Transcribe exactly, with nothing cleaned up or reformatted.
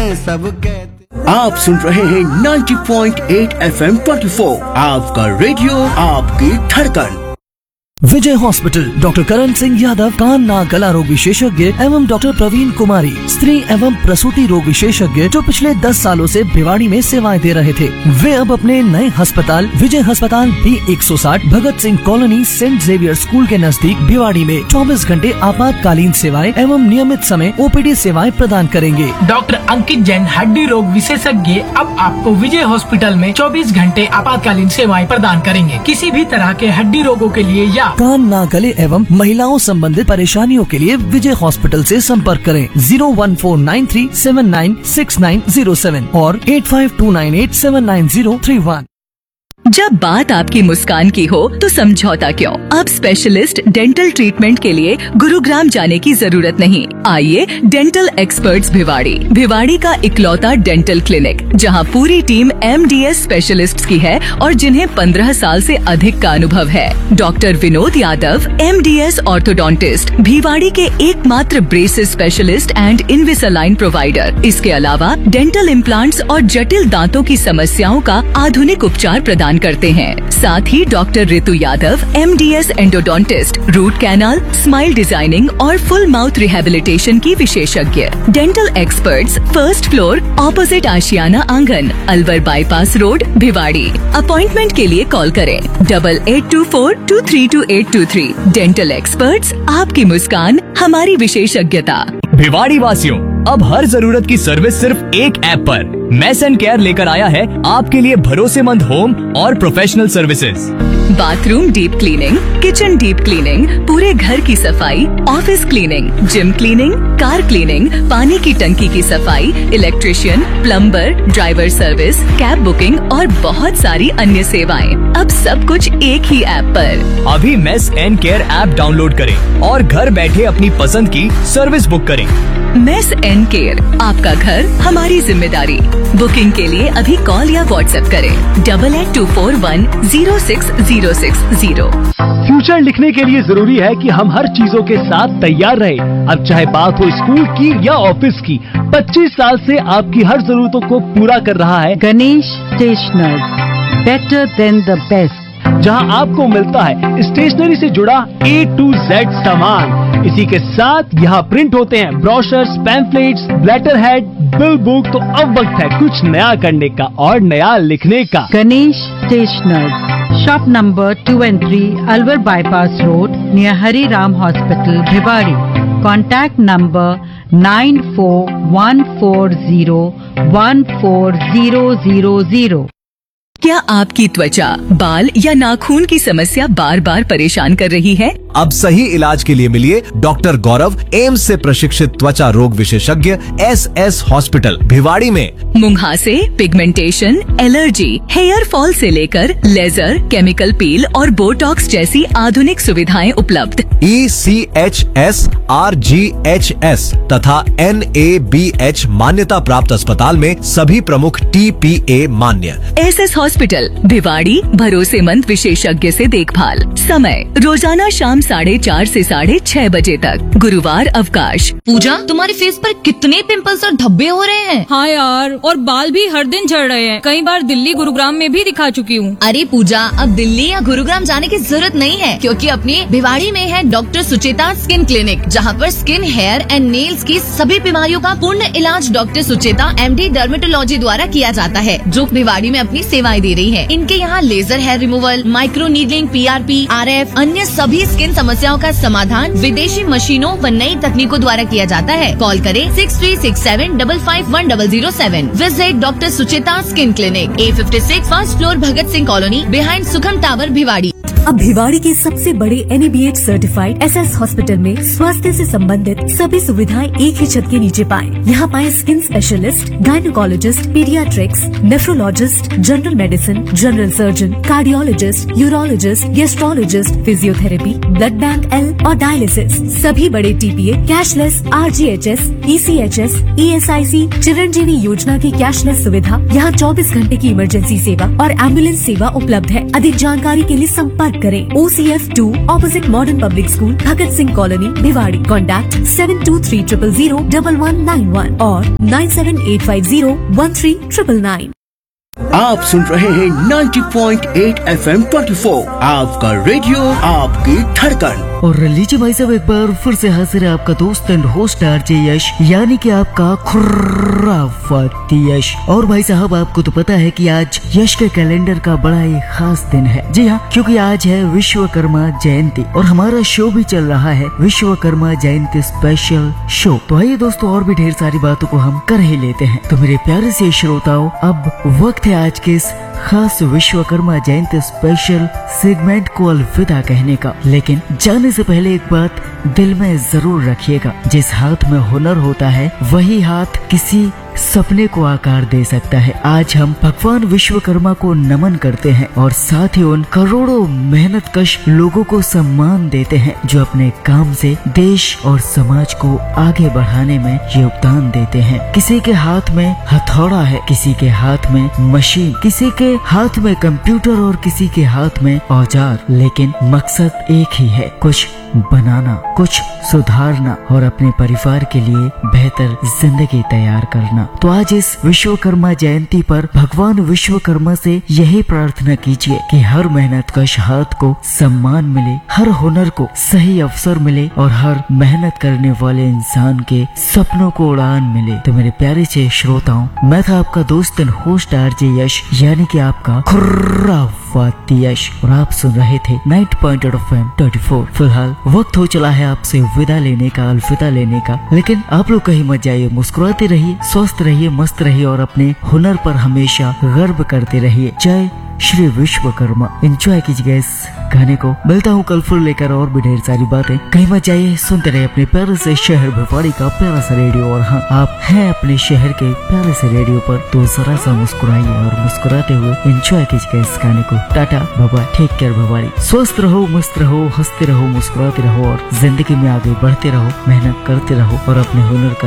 हैं सब कहते। आप सुन रहे हैं नब्बे पॉइंट आठ एफ एम चौबीस, आपका रेडियो, आपकी धड़कन। विजय हॉस्पिटल, डॉक्टर करण सिंह यादव, कान नाक गला रोग विशेषज्ञ एवं डॉक्टर प्रवीण कुमारी, स्त्री एवं प्रसूति रोग विशेषज्ञ, जो पिछले दस सालों से भिवाड़ी में सेवाएं दे रहे थे, वे अब अपने नए अस्पताल विजय अस्पताल बी एक सौ साठ Bhagat Singh colony Saint Xavier school के नजदीक भिवाड़ी में चौबीस घंटे आपातकालीन सेवाएं एवं नियमित समय ओपीडी सेवाएं प्रदान करेंगे। डॉक्टर अंकित जैन, हड्डी रोग विशेषज्ञ, अब आपको विजय हॉस्पिटल में चौबीस घंटे आपातकालीन सेवाएं प्रदान करेंगे। किसी भी तरह के हड्डी रोगों के लिए या कान नाक गले एवं महिलाओं संबंधित परेशानियों के लिए विजय हॉस्पिटल से संपर्क करें zero one four nine three seven nine six nine zero seven और eight five to nine eight seven nine zero three one. जब बात आपकी मुस्कान की हो तो समझौता क्यों? अब स्पेशलिस्ट डेंटल ट्रीटमेंट के लिए गुरुग्राम जाने की जरूरत नहीं। आइए डेंटल एक्सपर्ट्स भिवाड़ी, भिवाड़ी का इकलौता डेंटल क्लिनिक, जहां पूरी team M D S specialists की है और जिन्हें पंद्रह साल से अधिक का अनुभव है। Doctor Vinod Yadav, M D S orthodontist, Bhiwadi के एकमात्र ब्रेसेस स्पेशलिस्ट एंड इनविसालाइन प्रोवाइडर। इसके अलावा डेंटल इम्प्लांट्स और जटिल दांतों की समस्याओं का आधुनिक उपचार प्रदान करते हैं। साथ ही doctor Ritu Yadav, M D S endodontist, root canal, smile designing और फुल माउथ रिहेबिलिटेशन की विशेषज्ञ। Dental experts, first floor, opposite आशियाना आंगन, Alwar bypass road, Bhiwadi. Appointment के लिए कॉल करें double eight to four to three to eight to three. Dental experts, आपकी मुस्कान हमारी विशेषज्ञता। भिवाड़ी वासियों, अब हर जरूरत की सर्विस सिर्फ एक ऐप पर। मेस एंड केयर लेकर आया है आपके लिए भरोसेमंद होम और professional services. Bathroom deep cleaning, kitchen deep cleaning, पूरे घर की सफाई, office cleaning, gym cleaning, car cleaning, पानी की टंकी की सफाई, electrician, plumber, driver service, cab booking और बहुत सारी अन्य सेवाएं। अब सब कुछ एक ही ऐप पर। अभी mess and care app download करें और घर बैठे अपनी पसंद की सर्विस बुक करें। मेस एंड केयर, आपका घर हमारी जिम्मेदारी। बुकिंग के लिए अभी कॉल या व्हाट्सएप करें double eight to four one zero six zero six zero. Future लिखने के लिए जरूरी है कि हम हर चीजों के साथ तैयार रहें। अब चाहे बात हो स्कूल की या ऑफिस की, पच्चीस साल से आपकी हर जरूरतों को पूरा कर रहा है Ganesh stationers, better than the best, जहां आपको मिलता है स्टेशनरी से जुड़ा ए टू जेड सामान। इसी के साथ यहाँ प्रिंट होते हैं brochures, pamphlets, letter head, bill book. तो अब वक्त है कुछ नया करने का और नया लिखने का। Ganesh stationers, shop number two and three, Alwar bypass road, near Hari Ram hospital, Bhiwadi. Contact number nine four one four zero one four zero zero zero. क्या आपकी त्वचा, बाल या नाखून की समस्या बार बार परेशान कर रही है? अब सही इलाज के लिए मिलिए डॉक्टर गौरव, एम्स से प्रशिक्षित त्वचा रोग विशेषज्ञ, एस एस हॉस्पिटल भिवाड़ी में। मुंहासे, पिगमेंटेशन, एलर्जी, हेयर फॉल से लेकर लेजर, केमिकल पील और बोटॉक्स जैसी आधुनिक सुविधाएं उपलब्ध। ई C H S, R G H S तथा एन ए बी एच मान्यता प्राप्त अस्पताल में सभी प्रमुख टी पी ए मान्य। एस एस हॉस्पिटल भिवाड़ी, भरोसेमंद विशेषज्ञ से देखभाल। समय रोजाना शाम साढ़े चार से साढ़े छह बजे तक, गुरुवार अवकाश। पूजा, तुम्हारे फेस पर कितने पिंपल्स और धब्बे हो रहे हैं? हाँ यार, और बाल भी हर दिन झड़ रहे हैं। कई बार दिल्ली गुरुग्राम में भी दिखा चुकी हूँ। अरे पूजा, अब दिल्ली या गुरुग्राम जाने की जरूरत नहीं है, क्योंकि अपनी भिवाड़ी में है डॉक्टर सुचेता स्किन क्लिनिक, जहाँ पर स्किन, हेयर एंड नेल्स की सभी बीमारियों का पूर्ण इलाज doctor Sucheta M D dermatology द्वारा किया जाता है, जो भिवाड़ी में अपनी सेवाएं दे रही है। इनके यहाँ laser hair removal, micro needling, P R P, R F, अन्य सभी स्किन समस्याओं का समाधान विदेशी मशीनों व नई तकनीकों द्वारा किया जाता है। कॉल करें six three six seven double five one double zero seven. Visit doctor Sucheta skin clinic, ए fifty six, first floor, Bhagat Singh colony, behind सुखम टावर, भिवाड़ी। अब भिवाड़ी के सबसे बड़े N A B H certified S S hospital में स्वास्थ्य से संबंधित सभी सुविधाएं एक ही छत के नीचे पाएं। यहाँ पाएं skin specialist, gynaecologist, paediatrics, nephrologist, general medicine, general surgeon, cardiologist, urologist, gastrologist, physiotherapy, blood bank L और डायलिसिस। सभी बड़े T P A, cashless, R G H S, E C H S, E S I सी, चिरंजीवी योजना की cashless सुविधा। यहाँ चौबीस घंटे की इमरजेंसी सेवा और एम्बुलेंस सेवा उपलब्ध है। अधिक जानकारी के लिए संपर्क कॉन्टैक्ट करें। ओ C F two opposite modern public school, Bhagat Singh colony, Bhiwadi. Contact seven to three triple zero double one nine one और nine seven eight five zero one three triple nine. आप सुन रहे हैं ninety point eight F M चौबीस, आपका radio आपकी धड़कन। और लीजिए भाई साहब, एक बार फिर से हाजिर है आपका दोस्त एंड होस्ट आरजे यश, यानी कि आपका खुर्राफाती यश। और भाई साहब, आपको तो पता है कि आज यश के कैलेंडर का बड़ा ही खास दिन है। जी हाँ, क्योंकि आज है विश्वकर्मा जयंती और हमारा शो भी चल रहा है विश्वकर्मा जयंती स्पेशल शो। तो आइए दोस्तों, और भी ढेर सारी बातों को हम कर ही लेते हैं। तो मेरे प्यारे से श्रोताओ, अब वक्त है आज के इस खास विश्वकर्मा जयंती स्पेशल सेगमेंट को अलविदा कहने का। लेकिन जाने से पहले एक बात दिल में जरूर रखिएगा, जिस हाथ में हुनर होता है वही हाथ किसी सपने को आकार दे सकता है। आज हम भगवान विश्वकर्मा को नमन करते हैं और साथ ही उन करोड़ों मेहनत कश लोगों को सम्मान देते हैं जो अपने काम से देश और समाज को आगे बढ़ाने में योगदान देते हैं। किसी के हाथ में हथौड़ा है, किसी के हाथ में मशीन, किसी के हाथ में कंप्यूटर और किसी के हाथ में औजार, लेकिन मकसद एक ही है, कुछ बनाना, कुछ सुधारना और अपने परिवार के लिए बेहतर जिंदगी तैयार करना। तो आज इस विश्वकर्मा जयंती पर भगवान विश्वकर्मा से यही प्रार्थना कीजिए कि हर मेहनत कश हाथ को सम्मान मिले, हर हुनर को सही अवसर मिले और हर मेहनत करने वाले इंसान के सपनों को उड़ान मिले। तो मेरे प्यारे से श्रोताओं, मैं था आपका दोस्त एंड होस्ट आरजे यश, यानी कि आपका खुर्राफाती यश, और आप सुन रहे थे ninety point eight F M चौबीस। फिलहाल वक्त हो चला है आपसे विदा लेने का, अलविदा लेने का। लेकिन आप लोग कहीं मत जाइए, मुस्कुराते रहिए, स्वस्थ रहिए, मस्त रहिए और अपने हुनर पर हमेशा गर्व करते रहिए। जय श्री विश्वकर्मा। एंजॉय कीजिएगा इस गाने को। मिलता हूँ कल फिर लेकर और भी ढेर सारी बातें। कहीं मत जाइए, सुनते रहिए अपने प्यारे से शहर भिवाड़ी का प्यारा सा रेडियो। और हाँ, आप हैं अपने शहर के प्यारे से रेडियो पर, तो जरा सा मुस्कुराइए और मुस्कुराते हुए एंजॉय कीजिएगा इस गाने को। टाटा बाबा, टेक केयर भिवाड़ी। स्वस्थ रहो, मस्त रहो, हंसते रहो, मुस्कुराते रहो और जिंदगी में आगे बढ़ते रहो, मेहनत करते रहो और अपने हुनर का